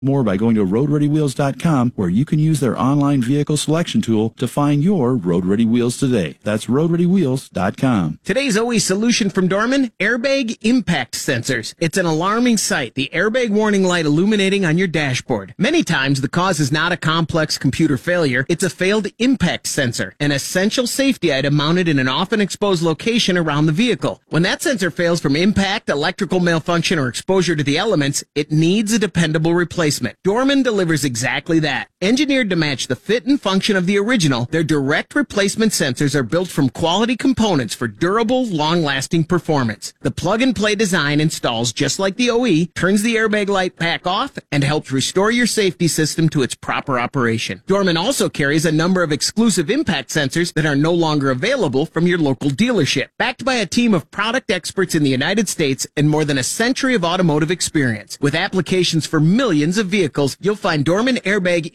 more by going to RoadReadyWheels.com, where you can use their online vehicle selection tool to find your Road Ready Wheels today. That's RoadReadyWheels.com. Today's OE solution from Dorman, airbag impact sensors. It's an alarming sight, the airbag warning light illuminating on your dashboard. Many times the cause is not a complex computer failure, it's a failed impact sensor, an essential safety item mounted in an often exposed location around the vehicle. When that sensor fails from impact, electrical malfunction, or exposure to the elements, it needs a dependable replacement. Dorman delivers exactly that. Engineered to match the fit and function of the original, their direct replacement sensors are built from quality components for durable, long-lasting performance. The plug-and-play design installs just like the OE, turns the airbag light back off, and helps restore your safety system to its proper operation. Dorman also carries a number of exclusive impact sensors that are no longer available from your local dealership. Backed by a team of product experts in the United States and more than a century of automotive experience. With applications for millions of vehicles, you'll find Dorman airbag